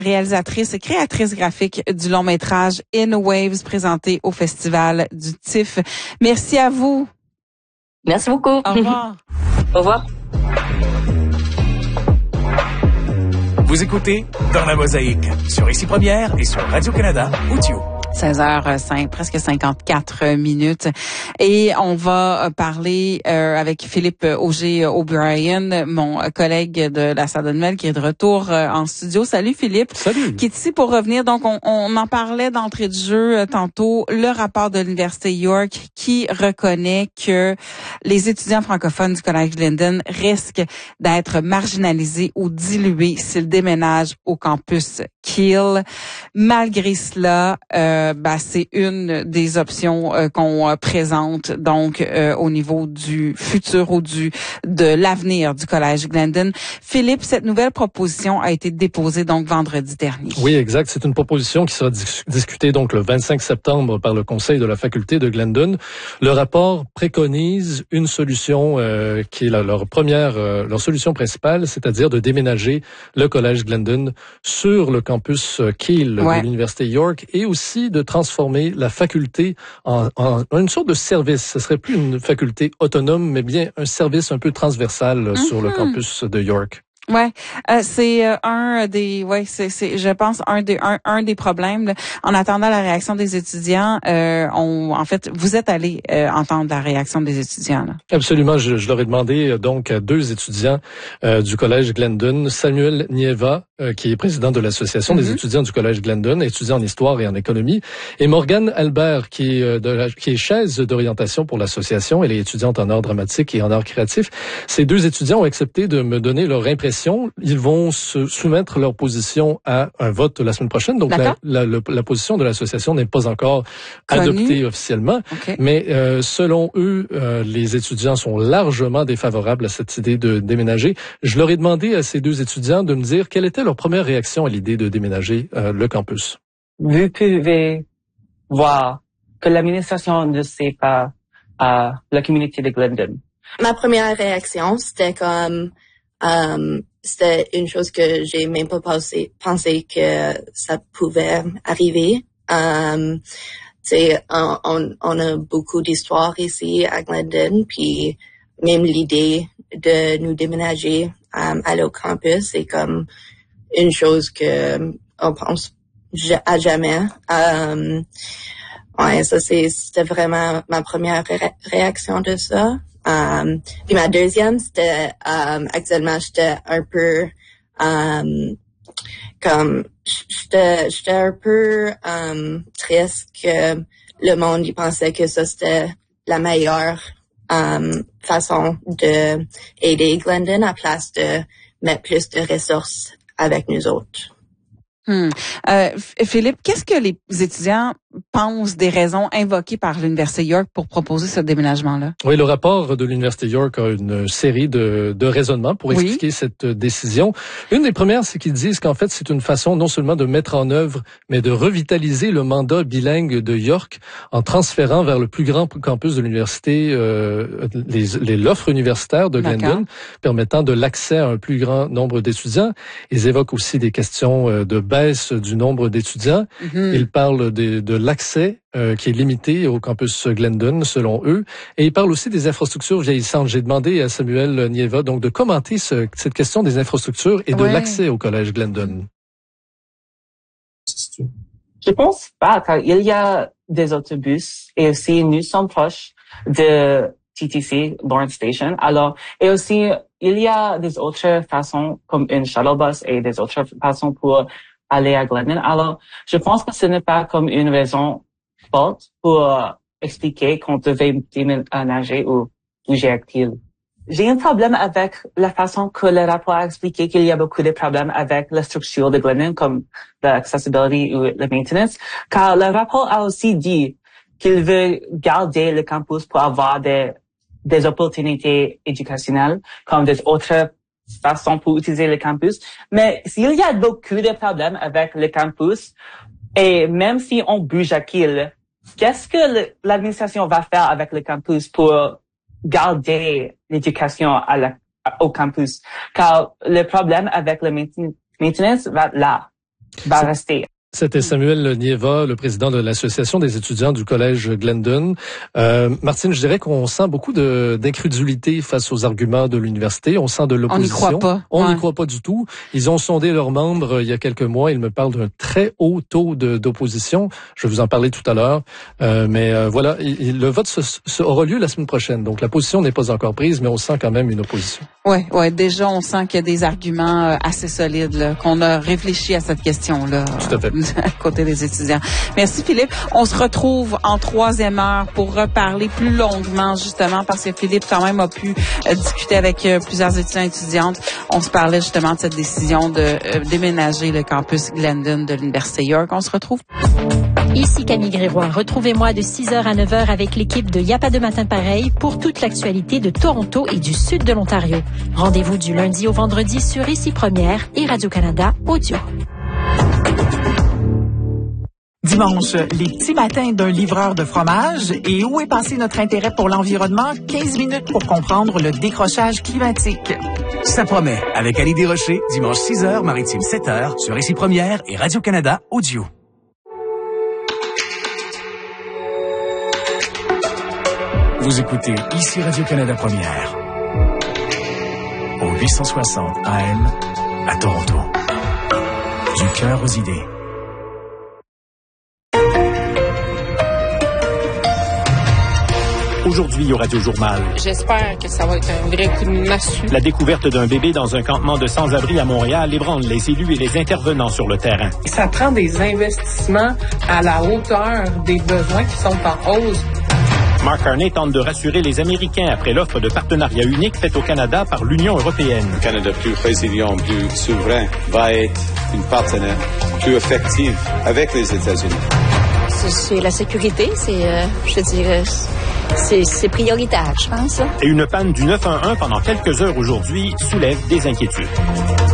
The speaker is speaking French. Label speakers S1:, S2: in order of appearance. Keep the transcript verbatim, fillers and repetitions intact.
S1: réalisatrice et créatrice graphique du long métrage In Waves présenté au Festival du T I F F. Merci à vous.
S2: Merci beaucoup.
S1: Au revoir.
S2: Au revoir.
S3: Vous écoutez Dans la Mosaïque sur Ici Première et sur Radio-Canada Audio.
S1: seize heures cinq, presque cinquante-quatre minutes. Et on va parler euh, avec Philippe Auger-O'Brien, mon collègue de la Salle de Noël qui est de retour euh, en studio. Salut Philippe.
S4: Salut.
S1: Qui est ici pour revenir. Donc, on, on en parlait d'entrée de jeu euh, tantôt. Le rapport de l'Université York qui reconnaît que les étudiants francophones du Collège Glendon risquent d'être marginalisés ou dilués s'ils déménagent au campus Keele. Malgré cela, euh, bah c'est une des options euh, qu'on euh, présente donc euh, au niveau du futur ou du de l'avenir du Collège Glendon. Philippe, cette nouvelle proposition a été déposée donc vendredi dernier.
S4: Oui, exact. C'est une proposition qui sera dis- discutée donc le vingt-cinq septembre par le Conseil de la faculté de Glendon. Le rapport préconise une solution euh, qui est la, leur première, euh, leur solution principale, c'est-à-dire de déménager le Collège Glendon sur le campus Keele ouais. de l'Université York et aussi de transformer la faculté en, en, en une sorte de service. Ce serait plus une faculté autonome, mais bien un service un peu transversal mm-hmm. sur le campus de York.
S1: Ouais, euh, c'est euh, un des, ouais, c'est, c'est, je pense un des, un, un des problèmes. Là. En attendant la réaction des étudiants, euh, on, en fait, vous êtes allé euh, entendre la réaction des étudiants. Là.
S4: Absolument, je, je leur ai demandé donc à deux étudiants euh, du collège Glendon, Samuel Nieva, euh, qui est président de l'association mm-hmm. des étudiants du collège Glendon, étudiant en histoire et en économie, et Morgane Albert, qui est de la, qui est chaise d'orientation pour l'association. Elle est étudiante en art dramatique et en art créatif. Ces deux étudiants ont accepté de me donner leur impression. Ils vont se soumettre leur position à un vote la semaine prochaine. Donc, la, la, la, la position de l'association n'est pas encore Connu. adoptée officiellement. Okay. Mais euh, selon eux, euh, les étudiants sont largement défavorables à cette idée de déménager. Je leur ai demandé à ces deux étudiants de me dire quelle était leur première réaction à l'idée de déménager euh, le campus.
S5: Vous pouvez voir que l'administration ne sait pas euh, la communauté de Glendon.
S6: Ma première réaction, c'était comme... Um, c'était une chose que j'ai même pas pensé, pensé que ça pouvait arriver. Um, t'sais, on, on, on a beaucoup d'histoires ici à Glendon, puis même l'idée de nous déménager um, aller au campus, c'est comme une chose que on pense à jamais. Um, ouais, ça c'est, c'était vraiment ma première ré- réaction de ça. Um, puis ma deuxième, c'était um, actuellement j'étais un peu um, comme j'étais j'étais un peu um, triste que le monde y pensait que ça c'était la meilleure um, façon de aider Glendon à place de mettre plus de ressources avec nous autres.
S1: Hmm. Euh, Philippe, qu'est-ce que les étudiants pensent des raisons invoquées par l'Université York pour proposer ce déménagement-là?
S4: Oui, le rapport de l'Université York a une série de, de raisonnements pour expliquer oui. cette décision. Une des premières, c'est qu'ils disent qu'en fait, c'est une façon non seulement de mettre en œuvre, mais de revitaliser le mandat bilingue de York en transférant vers le plus grand campus de l'université euh, les, les, l'offre universitaire de Glendon, D'accord. permettant de l'accès à un plus grand nombre d'étudiants. Ils évoquent aussi des questions de baisse du nombre d'étudiants. Mm-hmm. Ils parlent de, de l'accès euh, qui est limité au campus Glendon, selon eux. Et ils parlent aussi des infrastructures vieillissantes. J'ai demandé à Samuel Nieva donc de commenter ce, cette question des infrastructures et ouais. de l'accès au collège Glendon.
S5: Je pense pas, car il y a des autobus et aussi nous sommes proches de T T C, Lawrence Station. Alors, et aussi, il y a des autres façons comme une shuttle bus et des autres façons pour aller à Glendon. Alors, je pense que ce n'est pas comme une raison forte pour expliquer qu'on devait déménager ou bouger à Keele. J'ai un problème avec la façon que le rapport a expliqué qu'il y a beaucoup de problèmes avec la structure de Glendon, comme l'accessibility ou la maintenance, car le rapport a aussi dit qu'il veut garder le campus pour avoir des, des opportunités éducationnelles, comme des autres façon pour utiliser le campus. Mais s'il y a beaucoup de problèmes avec le campus, et même si on bouge à Keele, qu'est-ce que le, l'administration va faire avec le campus pour garder l'éducation à la, au campus? Car le problème avec le maintenance va là. va rester.
S4: C'était Samuel Nieva, le président de l'Association des étudiants du Collège Glendon. Euh, Martine, je dirais qu'on sent beaucoup de, d'incrédulité face aux arguments de l'université. On sent de l'opposition.
S1: On n'y croit pas.
S4: On n'y
S1: ouais.
S4: croit pas du tout. Ils ont sondé leurs membres euh, il y a quelques mois. Ils me parlent d'un très haut taux de, d'opposition. Je vais vous en parler tout à l'heure. Euh, mais euh, voilà, il, le vote se, se, aura lieu la semaine prochaine. Donc la position n'est pas encore prise, mais on sent quand même une opposition.
S1: Oui, ouais, déjà on sent qu'il y a des arguments euh, assez solides, là, qu'on a réfléchi à cette question-là.
S4: Tout à fait.
S1: À côté des étudiants. Merci Philippe. On se retrouve en troisième heure pour reparler plus longuement justement parce que Philippe quand même a pu euh, discuter avec euh, plusieurs étudiants et étudiantes. On se parlait justement de cette décision de euh, déménager le campus Glendon de l'Université York. On se retrouve.
S7: Ici Camille Grégoire. Retrouvez-moi de six heures à neuf heures avec l'équipe de Y'a pas de matin pareil pour toute l'actualité de Toronto et du sud de l'Ontario. Rendez-vous du lundi au vendredi sur Ici Première et Radio-Canada Audio.
S8: Dimanche, les petits matins d'un livreur de fromage. Et où est passé notre intérêt pour l'environnement? quinze minutes pour comprendre le décrochage climatique.
S3: Ça promet, avec Ali Desrochers, dimanche six heures, maritime sept heures, sur Ici Première et Radio-Canada Audio. Vous écoutez Ici Radio-Canada Première, au huit cent soixante A M à Toronto. Du cœur aux idées.
S9: Aujourd'hui au Radio Journal.
S10: J'espère que ça va être un vrai coup de massue.
S9: La découverte d'un bébé dans un campement de sans-abri à Montréal ébranle les élus et les intervenants sur le terrain.
S10: Ça prend des investissements à la hauteur des besoins qui sont en hausse.
S9: Mark Carney tente de rassurer les Américains après l'offre de partenariat unique faite au Canada par l'Union européenne.
S11: Un Canada plus résilient, plus souverain, va être une partenaire plus effective avec les États-Unis.
S12: C'est la sécurité, c'est, euh, je dirais, c'est, c'est prioritaire, je pense.
S9: Et une panne du neuf un un pendant quelques heures aujourd'hui soulève des inquiétudes.